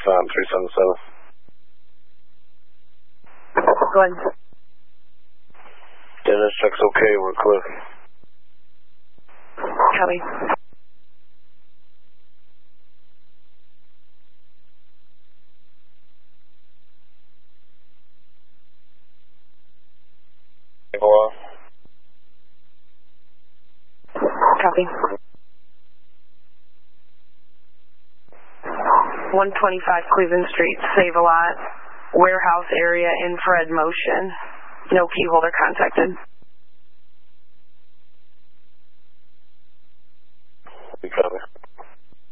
on 377. Go ahead. Dennis, check's okay, we're clear. Copy. Copy. 125 Cleveland Street, Save-A-Lot, warehouse area, infrared motion. No key holder contacted. We copy.